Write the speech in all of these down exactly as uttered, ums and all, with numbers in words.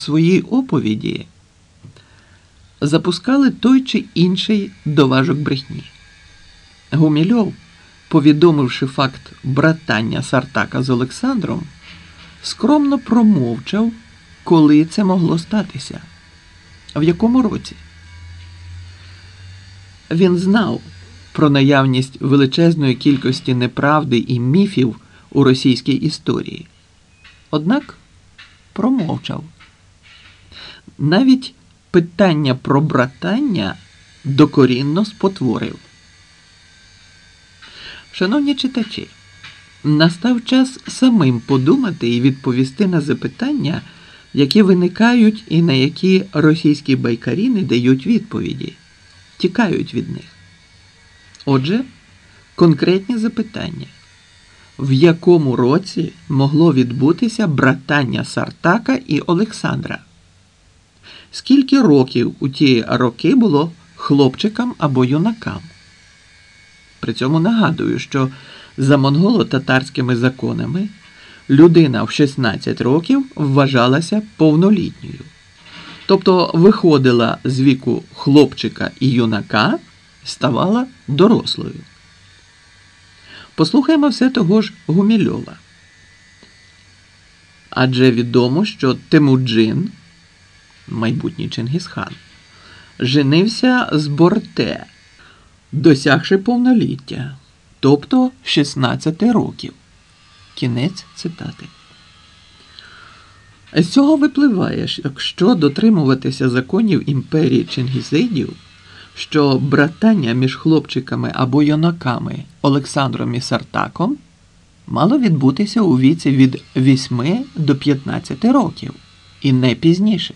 своїй оповіді запускали той чи інший доважок брехні. Гумільов, повідомивши факт братання Сартака з Олександром, скромно промовчав, коли це могло статися, в якому році. Він знав про наявність величезної кількості неправди і міфів у російській історії. Однак промовчав. Навіть питання про братання докорінно спотворив. Шановні читачі, настав час самим подумати і відповісти на запитання, які виникають і на які російські байкарі не дають відповіді, тікають від них. Отже, конкретні запитання. В якому році могло відбутися братання Сартака і Олександра? Скільки років у ті роки було хлопчикам або юнакам? При цьому нагадую, що за монголо-татарськими законами людина в шістнадцять років вважалася повнолітньою. Тобто виходила з віку хлопчика і юнака і ставала дорослою. Послухаємо все того ж Гумільова. Адже відомо, що Темуджин, майбутній Чингісхан, женився з Борте, досягши повноліття, тобто шістнадцяти років. Кінець цитати. З цього випливає, якщо дотримуватися законів імперії чингізидів, що братання між хлопчиками або юнаками Олександром і Сартаком мало відбутися у віці від восьми до п'ятнадцяти років, і не пізніше.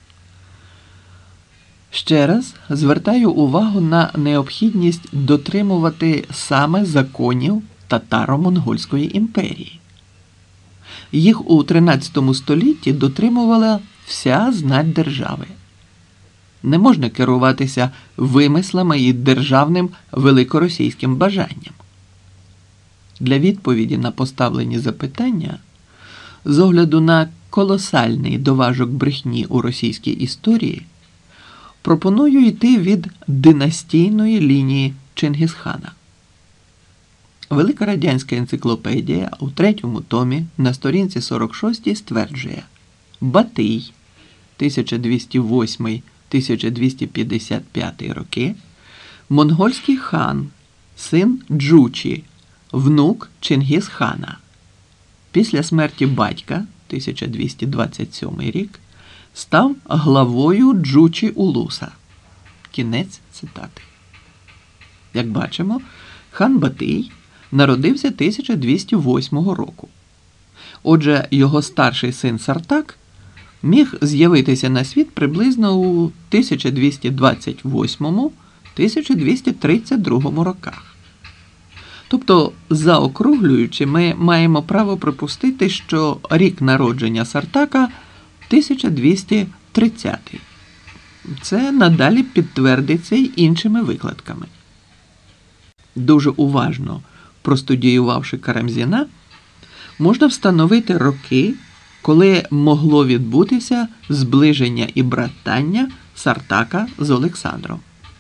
Ще раз звертаю увагу на необхідність дотримувати саме законів татаро-монгольської імперії. Їх у тринадцятому столітті дотримувала вся знать держави. Не можна керуватися вимислами і державним великоросійським бажанням. Для відповіді на поставлені запитання, з огляду на колосальний доважок брехні у російській історії, пропоную йти від династійної лінії Чингісхана. Велика радянська енциклопедія у третьому томі на сторінці сорок шостій стверджує: Батий, тисяча двісті восьмий - тисяча двісті п'ятдесят п'ятий роки, монгольський хан, син Джучі, внук Чингісхана. Після смерті батька, тисяча двісті двадцять сьомий рік, став главою Джучі Улуса. Кінець цитати. Як бачимо, хан Батий народився тисяча двісті восьмого року. Отже, його старший син Сартак міг з'явитися на світ приблизно у тисяча двісті двадцять восьмому - тисяча двісті тридцять другому роках. Тобто, заокруглюючи, ми маємо право припустити, що рік народження Сартака – тисяча двісті тридцятий. Це надалі підтвердиться й іншими викладками. Дуже уважно простудіювавши Карамзіна, можна встановити роки, коли могло відбутися зближення і братання Сартака з Олександром.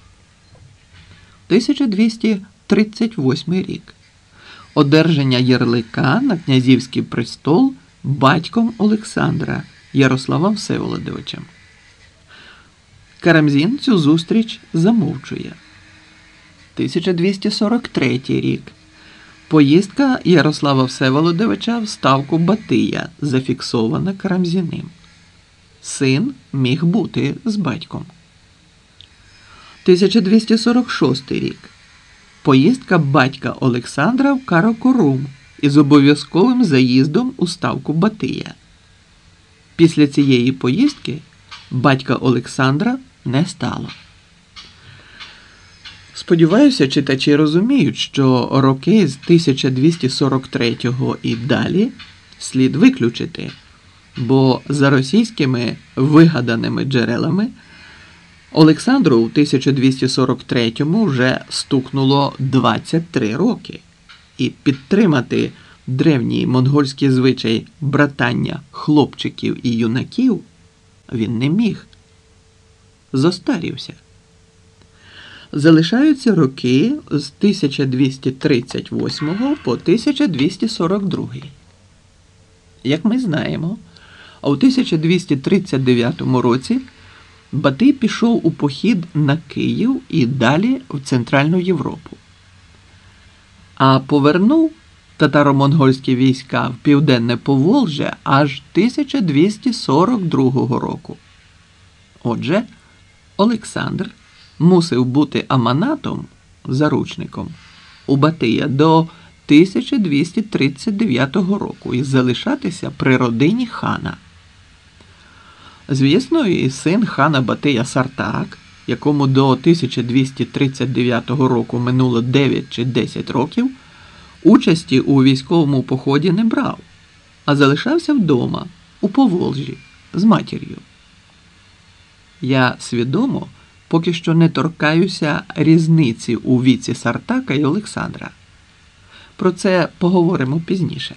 тисяча двісті тридцять восьмий рік. Одержання ярлика на князівський престол батьком Олександра Ярославом Всеволодовичем. Карамзін цю зустріч замовчує. тисяча двісті сорок третій рік. Поїздка Ярослава Всеволодовича в ставку Батия зафіксована Карамзіним. Син міг бути з батьком. тисяча двісті сорок шостий рік. Поїздка батька Олександра в Каракорум із обов'язковим заїздом у ставку Батия. Після цієї поїздки батька Олександра не стало. Сподіваюся, читачі розуміють, що роки з тисяча двісті сорок третього і далі слід виключити, бо за російськими вигаданими джерелами Олександру у тисяча двісті сорок третьому вже стукнуло двадцять три роки, і підтримати древній монгольський звичай братання хлопчиків і юнаків він не міг. Зостарівся. Залишаються роки з тисяча двісті тридцять восьмого по тисяча двісті сорок другий. Як ми знаємо, а у тисяча двісті тридцять дев'ятому році Батий пішов у похід на Київ і далі в Центральну Європу. А повернув татаро-монгольські війська в Південне Поволжя аж тисяча двісті сорок другого року. Отже, Олександр мусив бути аманатом, заручником, у Батия до тисяча двісті тридцять дев'ятого року і залишатися при родині хана. Звісно, і син хана Батия Сартак, якому до тисяча двісті тридцять дев'ятого року минуло дев'ять чи десять років, участі у військовому поході не брав, а залишався вдома, у Поволжі, з матір'ю. Я свідомо поки що не торкаюся різниці у віці Сартака і Олександра. Про це поговоримо пізніше.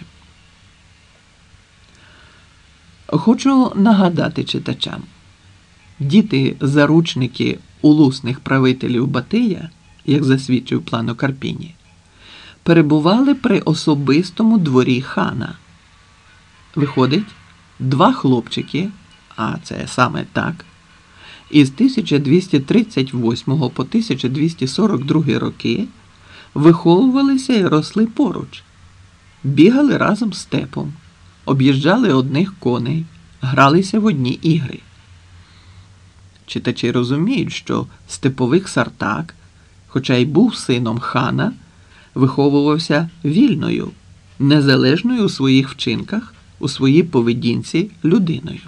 Хочу нагадати читачам. Діти-заручники улусних правителів Батия, як засвідчив Плано Карпіні, перебували при особистому дворі хана. Виходить, два хлопчики, а це саме так, із тисяча двісті тридцять восьмого по тисяча двісті сорок другий роки виховувалися і росли поруч, бігали разом степом, об'їжджали одних коней, гралися в одні ігри. Читачі розуміють, що степовик Сартак, хоча й був сином хана, виховувався вільною, незалежною у своїх вчинках, у своїй поведінці людиною.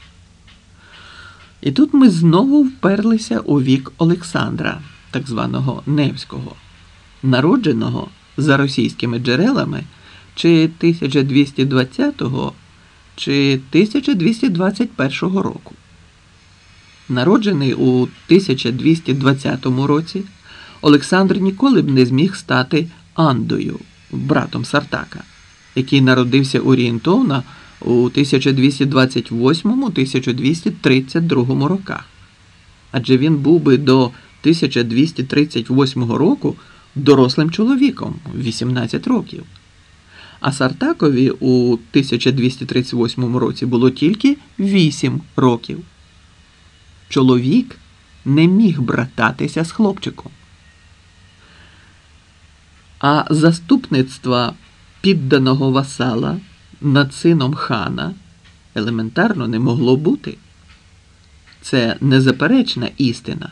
І тут ми знову вперлися у вік Олександра, так званого Невського, народженого, за російськими джерелами, чи тисяча двісті двадцятого, чи тисяча двісті двадцять першого року. Народжений у тисяча двісті двадцятому році, Олександр ніколи б не зміг стати Андою, братом Сартака, який народився орієнтовно у тисяча двісті двадцять восьмому - тисяча двісті тридцять другому роках. Адже він був би до тисяча двісті тридцять восьмого року дорослим чоловіком, вісімнадцять років. А Сартакові у тисяча двісті тридцять восьмому році було тільки вісім років. Чоловік не міг брататися з хлопчиком. А заступництва підданого васала над сином хана елементарно не могло бути. Це незаперечна істина.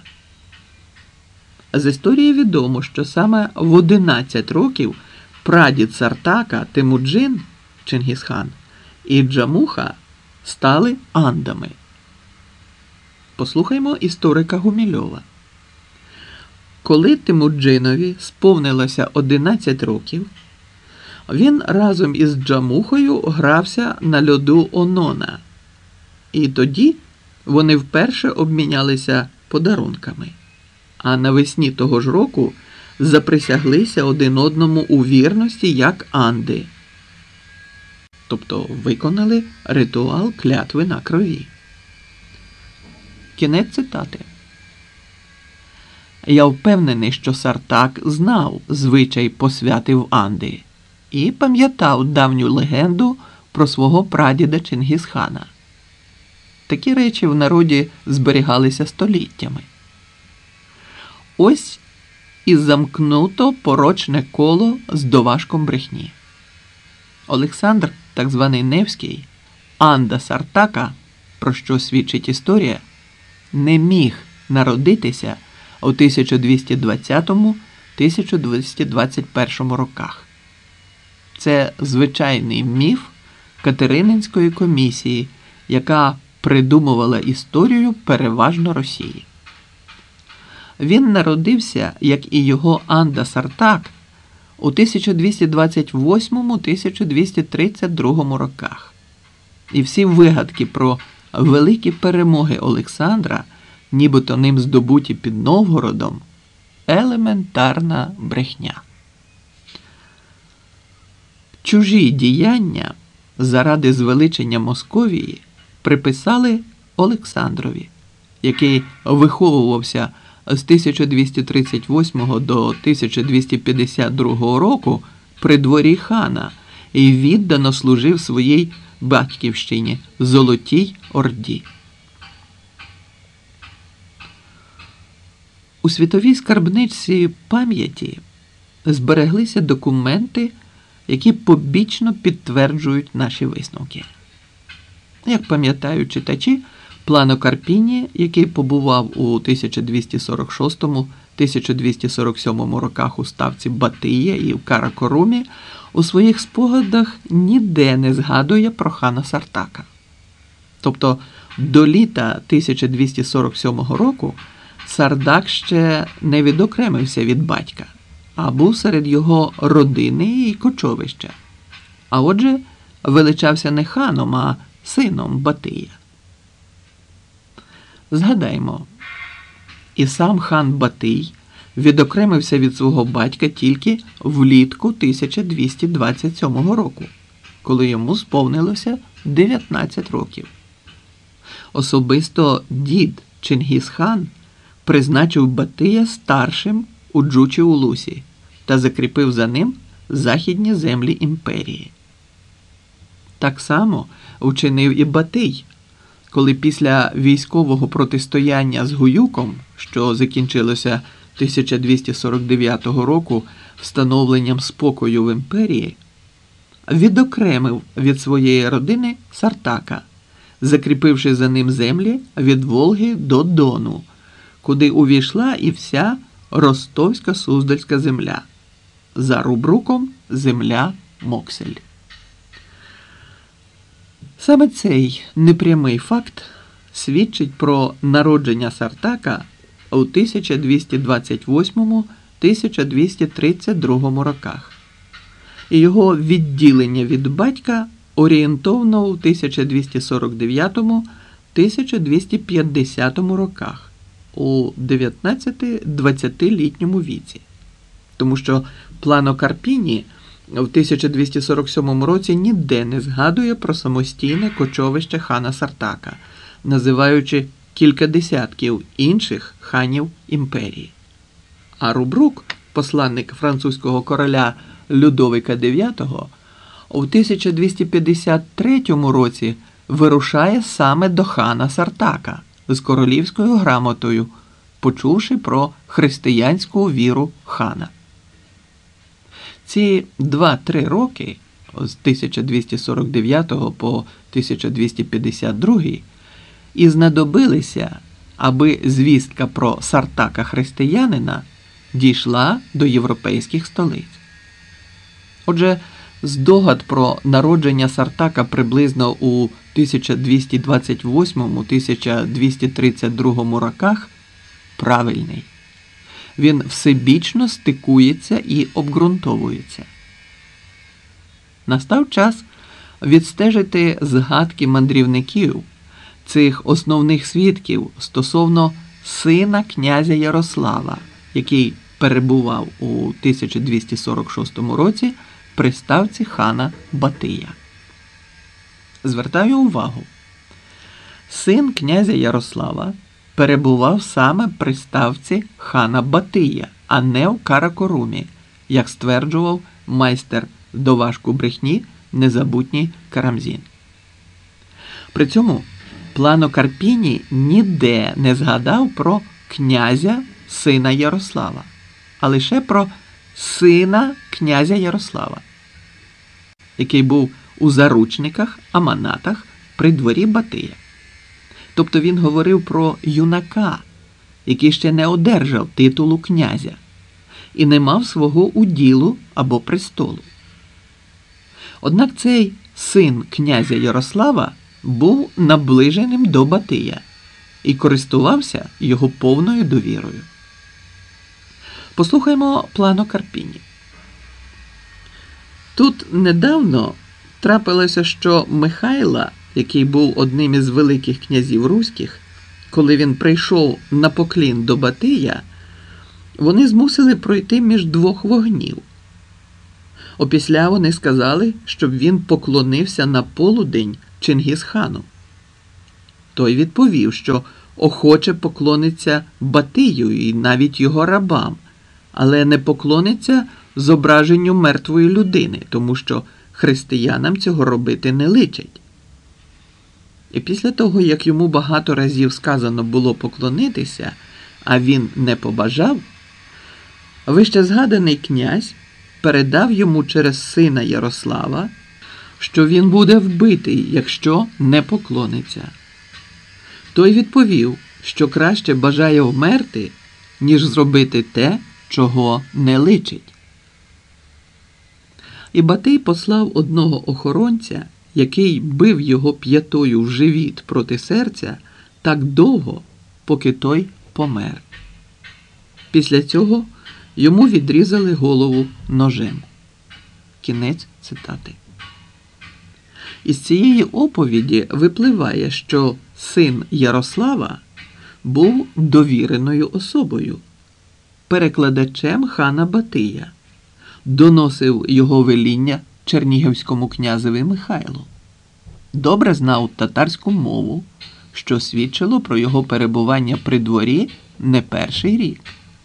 З історії відомо, що саме в одинадцять років прадід Сартака Темуджин, Чингісхан, і Джамуха стали андами. Послухаймо історика Гумільова. Коли Темуджинові сповнилося одинадцять років, він разом із Джамухою грався на льоду Онона. І тоді вони вперше обмінялися подарунками. А навесні того ж року заприсяглися один одному у вірності як анди. Тобто виконали ритуал клятви на крові. Кінець цитати. Я впевнений, що Сартак знав звичай посвяти в анди і пам'ятав давню легенду про свого прадіда Чингісхана. Такі речі в народі зберігалися століттями. Ось і замкнуто порочне коло з доважком брехні. Олександр, так званий Невський, анда Сартака, про що свідчить історія, не міг народитися у тисяча двісті двадцятому - тисяча двісті двадцять першому роках. Це звичайний міф Катерининської комісії, яка придумувала історію переважно Росії. Він народився, як і його анда Сартак, у тисяча двісті двадцять восьмому - тисяча двісті тридцять другому роках. І всі вигадки про великі перемоги Олександра, нібито ним здобуті під Новгородом, елементарна брехня. Чужі діяння заради звеличення Московії приписали Олександрові, який виховувався з тисяча двісті тридцять восьмого до тисяча двісті п'ятдесят другого року при дворі хана і віддано служив своїй батьківщині Золотій Орді. У світовій скарбничці пам'яті збереглися документи, які побічно підтверджують наші висновки. Як пам'ятають читачі, Плано Карпіні, який побував у тисяча двісті сорок шостому - тисяча двісті сорок сьомому роках у ставці Батия і в Каракорумі, у своїх спогадах ніде не згадує про хана Сартака. Тобто до літа тисяча двісті сорок сьомого року Сардак ще не відокремився від батька, а був серед його родини і кочовища. А отже, величався не ханом, а сином Батия. Згадаймо, і сам хан Батий відокремився від свого батька тільки влітку тисяча двісті двадцять сьомого року, коли йому сповнилося дев'ятнадцять років. Особисто дід Чингіз-хан призначив Батия старшим у Джучі-Улусі та закріпив за ним західні землі імперії. Так само вчинив і Батий, коли після військового протистояння з Гуюком, що закінчилося тисяча двісті сорок дев'ятого року встановленням спокою в імперії, відокремив від своєї родини Сартака, закріпивши за ним землі від Волги до Дону, куди увійшла і вся Ростовська Суздальська земля, за рубруком земля Моксель. Саме цей непрямий факт свідчить про народження Сартака у тисяча двісті двадцять восьмому - тисяча двісті тридцять другому роках і його відділення від батька орієнтовно у тисяча двісті сорок дев'ятому - тисяча двісті п'ятдесятому роках у дев'ятнадцяти-двадцятилітньому віці. Тому що Плано Карпіні в тисяча двісті сорок сьомому році ніде не згадує про самостійне кочовище хана Сартака, називаючи кілька десятків інших ханів імперії. А Рубрук, посланник французького короля Людовика дев'ятого, у тисяча двісті п'ятдесят третьому році вирушає саме до хана Сартака з королівською грамотою, почувши про християнську віру хана. Ці два-три роки, з тисяча двісті сорок дев'ятого по тисяча двісті п'ятдесят другий, і знадобилися, аби звістка про Сартака-християнина дійшла до європейських столиць. Отже, здогад про народження Сартака приблизно у тисяча двісті двадцять восьмому - тисяча двісті тридцять другому роках правильний. Він всебічно стикується і обґрунтовується. Настав час відстежити згадки мандрівників, цих основних свідків стосовно сина князя Ярослава, який перебував у тисяча двісті сорок шостому році при ставці хана Батия. Звертаю увагу, син князя Ярослава перебував саме при ставці хана Батия, а не в Каракорумі, як стверджував майстер доважку брехні незабутній Карамзін. При цьому Плано Карпіні ніде не згадав про князя сина Ярослава, а лише про сина князя Ярослава, який був у заручниках, аманатах при дворі Батия. Тобто він говорив про юнака, який ще не одержав титулу князя і не мав свого уділу або престолу. Однак цей син князя Ярослава був наближеним до Батия і користувався його повною довірою. Послухаймо Плано Карпіні. Тут недавно трапилося, що Михайла, який був одним із великих князів руських, коли він прийшов на поклін до Батия, вони змусили пройти між двох вогнів. Опісля вони сказали, щоб він поклонився на полудень Чингіз-хану. Той відповів, що охоче поклониться Батию і навіть його рабам, але не поклониться зображенню мертвої людини, тому що християнам цього робити не личить. І після того, як йому багато разів сказано було поклонитися, а він не побажав, вище згаданий князь передав йому через сина Ярослава, що він буде вбитий, якщо не поклониться. Той відповів, що краще бажає вмерти, ніж зробити те, чого не личить. І Батий послав одного охоронця, який бив його п'ятою в живіт проти серця так довго, поки той помер. Після цього йому відрізали голову ножем. Кінець цитати. Із цієї оповіді випливає, що син Ярослава був довіреною особою, перекладачем хана Батия, доносив його веління чернігівському князеві Михайлу, добре знав татарську мову, що свідчило про його перебування при дворі не перший рік.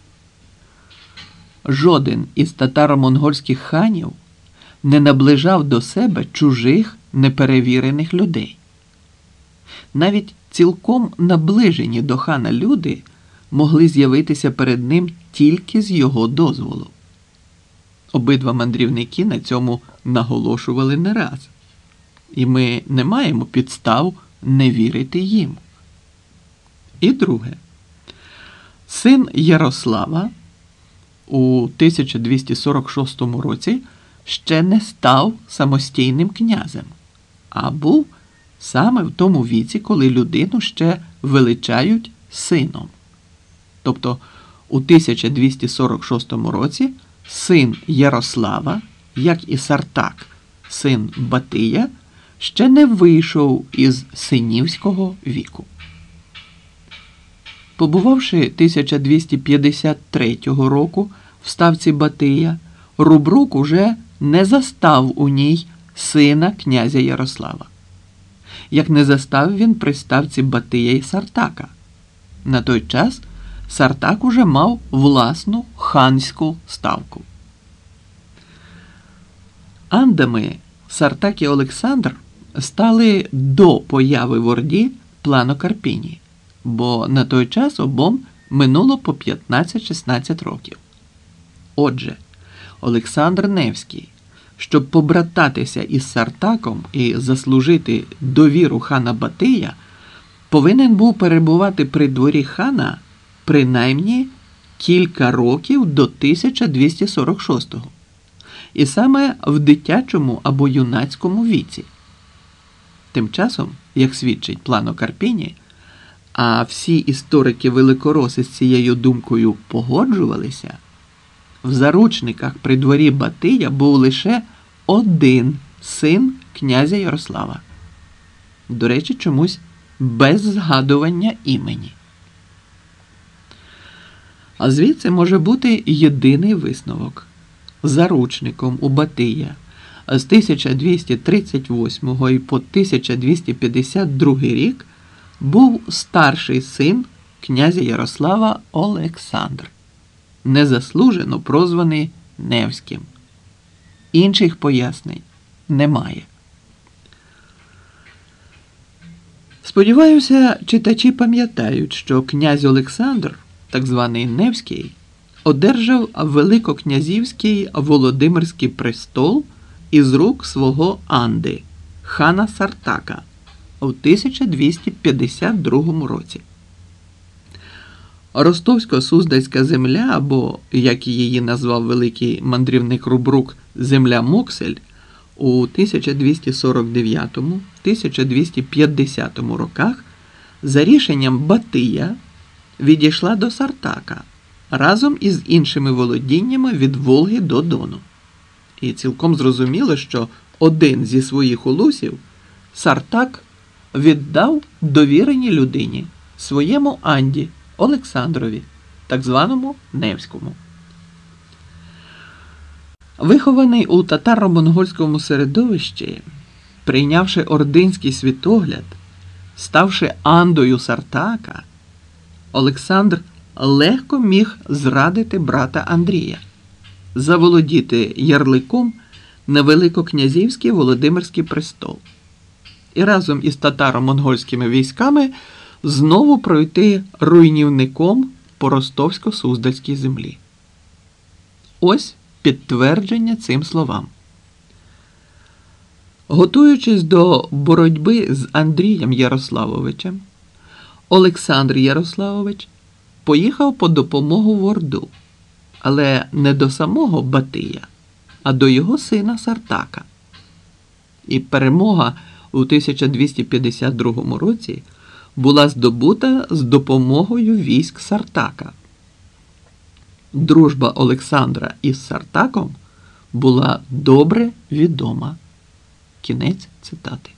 Жоден із татаро-монгольських ханів не наближав до себе чужих неперевірених людей. Навіть цілком наближені до хана люди могли з'явитися перед ним тільки з його дозволу. Обидва мандрівники на цьому наголошували не раз. І ми не маємо підстав не вірити їм. І друге. Син Ярослава у тисяча двісті сорок шостому році ще не став самостійним князем, а був саме в тому віці, коли людину ще величають сином. Тобто у тисяча двісті сорок шостому році син Ярослава, як і Сартак, син Батия, ще не вийшов із синівського віку. Побувавши тисяча двісті п'ятдесят третього року в ставці Батия, Рубрук уже не застав у ній сина князя Ярослава. Як не застав він при ставці Батия і Сартака. На той час Сартак уже мав власну ханську ставку. Андами Сартак і Олександр стали до появи в Орді плану Карпінії, бо на той час обом минуло по п'ятнадцять-шістнадцять років. Отже, Олександр Невський, щоб побрататися із Сартаком і заслужити довіру хана Батия, повинен був перебувати при дворі хана принаймні кілька років до тисяча двісті сорок шостого. І саме в дитячому або юнацькому віці. Тим часом, як свідчить плано Карпіні, а всі історики-великороси з цією думкою погоджувалися, в заручниках при дворі Батия був лише один син князя Ярослава. До речі, чомусь без згадування імені. А звідси може бути єдиний висновок. Заручником у Батия з тисяча двісті тридцять восьмого і по тисяча двісті п'ятдесят другий рік був старший син князя Ярослава Олександр, незаслужено прозваний Невським. Інших пояснень немає. Сподіваюся, читачі пам'ятають, що князь Олександр, так званий Невський, одержав великокнязівський Володимирський престол із рук свого Анди, хана Сартака, у тисяча двісті п'ятдесят другому році. Ростовсько-Суздальська земля, або, як її назвав великий мандрівник Рубрук, земля Моксель, у тисяча двісті сорок дев'ятому - тисяча двісті п'ятдесятому роках за рішенням Батия відійшла до Сартака разом із іншими володіннями від Волги до Дону. І цілком зрозуміло, що один зі своїх улусів Сартак віддав довіреній людині, своєму Анді Олександрові, так званому Невському. Вихований у татаро-монгольському середовищі, прийнявши ординський світогляд, ставши Андою Сартака, Олександр легко міг зрадити брата Андрія, заволодіти ярликом на Великокнязівський Володимирський престол і разом із татаро-монгольськими військами знову пройти руйнівником по ростовсько-суздальській землі. Ось підтвердження цим словам. Готуючись до боротьби з Андрієм Ярославовичем, Олександр Ярославович поїхав по допомогу в Орду, але не до самого Батия, а до його сина Сартака. І перемога у тисяча двісті п'ятдесят другому році була здобута з допомогою військ Сартака. Дружба Олександра із Сартаком була добре відома. Кінець цитати.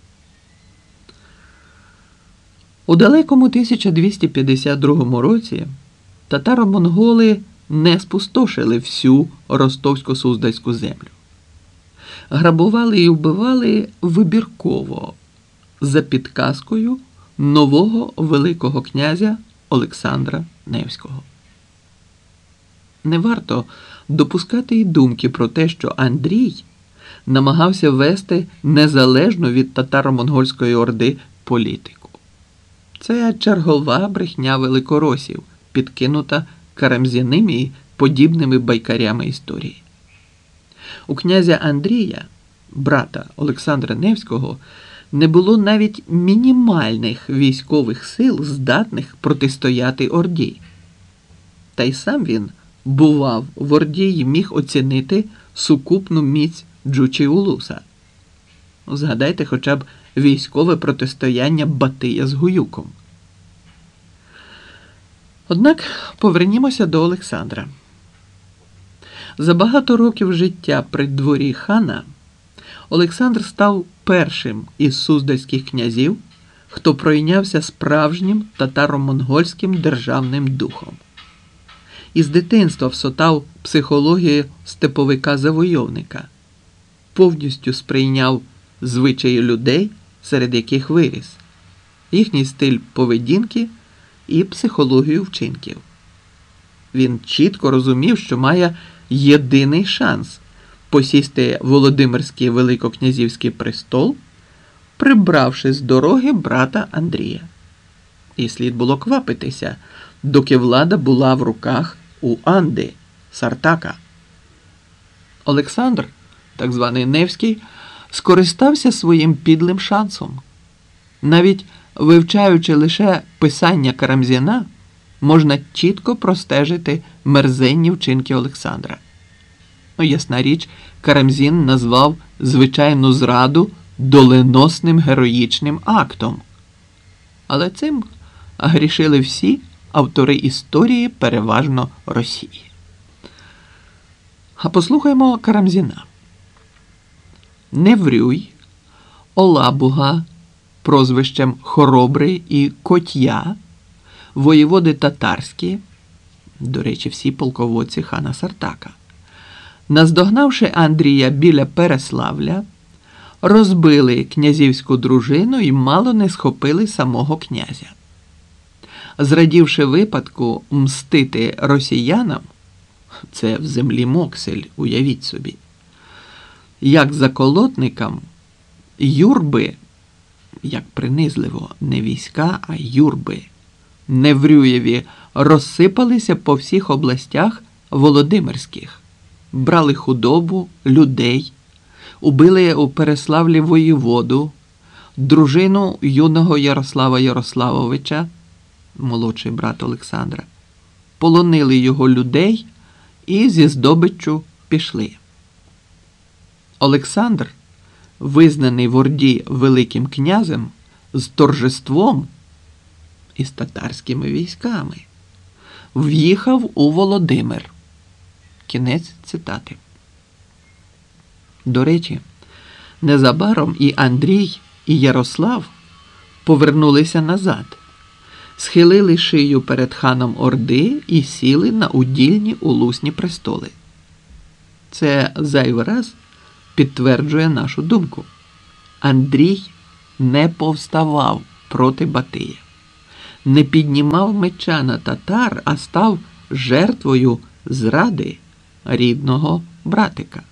У далекому тисяча двісті п'ятдесят другому році татаро-монголи не спустошили всю ростовсько-суздальську землю. Грабували і вбивали вибірково, за підказкою нового великого князя Олександра Невського. Не варто допускати й думки про те, що Андрій намагався вести незалежну від татаро-монгольської орди політику. Це чергова брехня великоросів, підкинута Карамзіним і подібними байкарями історії. У князя Андрія, брата Олександра Невського, не було навіть мінімальних військових сил, здатних протистояти Орді. Та й сам він бував в Орді і міг оцінити сукупну міць Джучі-Улуса. Згадайте хоча б військове протистояння Батия з Гуюком. Однак повернімося до Олександра. За багато років життя при дворі хана Олександр став першим із суздальських князів, хто пройнявся справжнім татаро-монгольським державним духом. Із дитинства всотав психологію степовика-завойовника, повністю сприйняв звичаї людей, серед яких виріс, їхній стиль поведінки і психологію вчинків. Він чітко розумів, що має єдиний шанс посісти Володимирський великокнязівський престол, прибравши з дороги брата Андрія. І слід було квапитися, доки влада була в руках у Анди, Сартака. Олександр, так званий Невський, скористався своїм підлим шансом. Навіть вивчаючи лише писання Карамзіна, можна чітко простежити мерзенні вчинки Олександра. Ну, ясна річ, Карамзін назвав звичайну зраду доленосним героїчним актом. Але цим грішили всі автори історії, переважно Росії. А послухаймо Карамзіна. Неврюй, Олабуга, прозвищем Хоробрий і Котя, воєводи татарські, до речі, всі полководці хана Сартака, наздогнавши Андрія біля Переславля, розбили князівську дружину і мало не схопили самого князя. Зрадівши випадку мстити росіянам, це в землі Моксель, уявіть собі, як заколотникам, юрби, як принизливо, не війська, а юрби, Неврюєві розсипалися по всіх областях Володимирських, брали худобу, людей, убили у Переславлі воєводу, дружину юного Ярослава Ярославовича, молодший брат Олександра, полонили його людей і зі здобиччю пішли. Олександр, визнаний в Орді великим князем, з торжеством і з татарськими військами, в'їхав у Володимир. Кінець цитати. До речі, незабаром і Андрій, і Ярослав повернулися назад, схилили шию перед ханом Орди і сіли на удільні улусні престоли. Це зайвий раз підтверджує нашу думку. Андрій не повставав, проти Батия. Не піднімав меча на татар, а став жертвою зради рідного братика.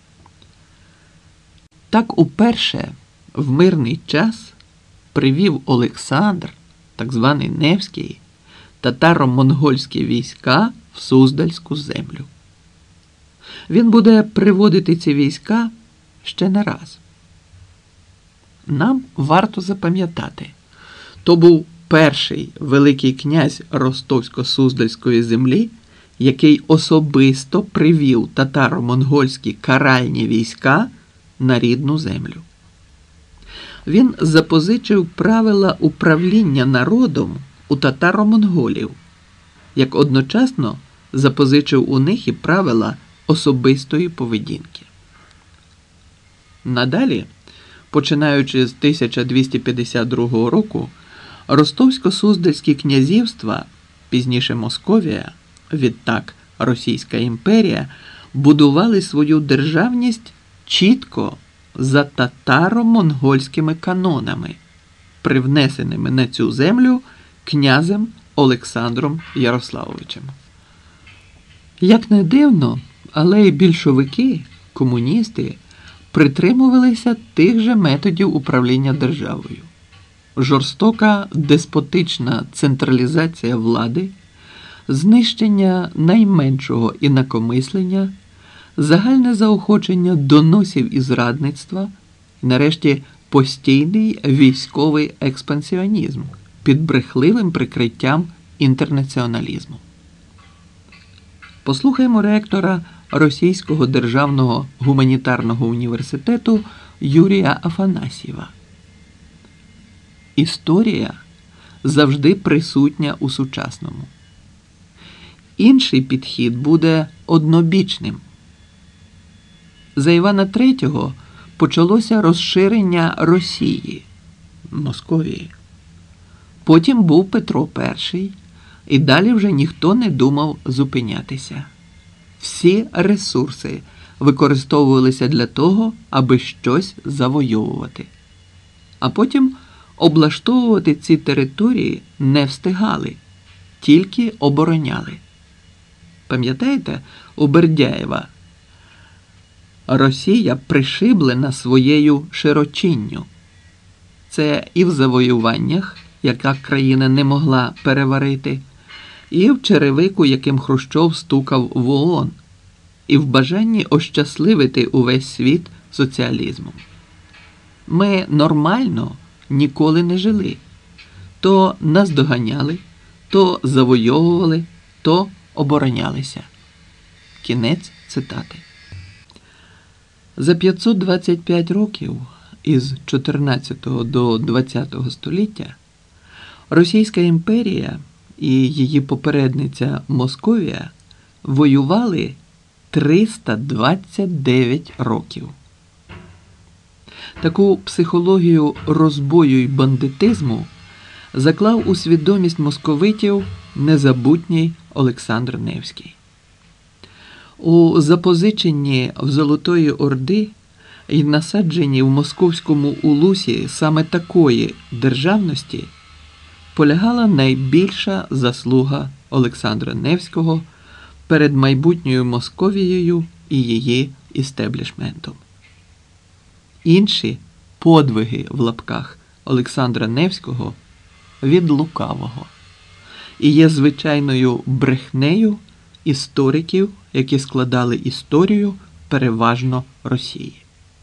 Так уперше в мирний час привів Олександр, так званий Невський, татаро-монгольські війська в Суздальську землю. Він буде приводити ці війська ще не раз. Нам варто запам'ятати, то був перший великий князь Ростовсько-Суздальської землі, який особисто привів татаро-монгольські каральні війська на рідну землю. Він запозичив правила управління народом у татаро-монголів, як одночасно запозичив у них і правила особистої поведінки. Надалі, починаючи з тисяча двісті п'ятдесят другого року, Ростовсько-Суздальські князівства, пізніше Московія, відтак Російська імперія, будували свою державність чітко за татаро-монгольськими канонами, привнесеними на цю землю князем Олександром Ярославовичем. Як не дивно, але й більшовики, комуністи притримувалися тих же методів управління державою. Жорстока деспотична централізація влади, знищення найменшого інакомислення, загальне заохочення доносів і зрадництва, і нарешті постійний військовий експансіонізм під брехливим прикриттям інтернаціоналізму. Послухаймо ректора Російського державного гуманітарного університету Юрія Афанасьєва. Історія завжди присутня у сучасному. Інший підхід буде однобічним. За Івана Третього почалося розширення Росії, Московії. Потім був Петро Перший, і далі вже ніхто не думав зупинятися. Всі ресурси використовувалися для того, аби щось завойовувати. А потім облаштовувати ці території не встигали, тільки обороняли. Пам'ятаєте у Бердяєва? Росія пришиблена своєю широчинню. Це і в завоюваннях, яка країна не могла переварити, і в черевику, яким Хрущов стукав в ООН, і в бажанні ощасливити увесь світ соціалізмом. Ми нормально ніколи не жили. То нас доганяли, то завойовували, то оборонялися. Кінець цитати. За п'ятсот двадцять п'ять років, із чотирнадцятого до двадцятого століття, Російська імперія і її попередниця Московія воювали триста двадцять дев'ять років. Таку психологію розбою й бандитизму заклав у свідомість московитів незабутній Олександр Невський. У запозиченні в Золотої Орди і насадженні в московському улусі саме такої державності полягала найбільша заслуга Олександра Невського перед майбутньою Московією і її істеблішментом. Інші подвиги в лапках Олександра Невського від лукавого і є звичайною брехнею істориків, які складали історію переважно Росії.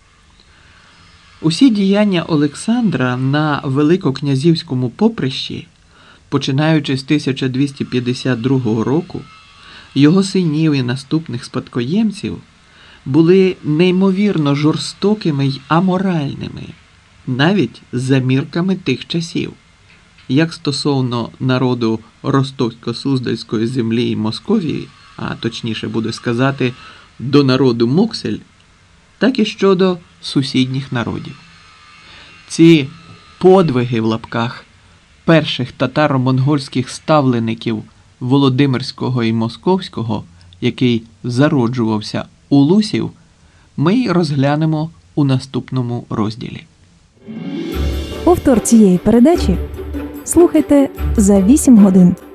Усі діяння Олександра на Великокнязівському поприщі, починаючи з тисяча двісті п'ятдесят другого року, його синів і наступних спадкоємців були неймовірно жорстокими й аморальними, навіть за мірками тих часів, як стосовно народу Ростовсько-Суздальської землі і Московії, а точніше буде сказати, до народу Моксель, так і щодо сусідніх народів. Ці подвиги в лапках перших татаро-монгольських ставлеників Володимирського і Московського, який зароджувався у Лусів, ми й розглянемо у наступному розділі. Повтор цієї передачі Слухайте за вісім годин.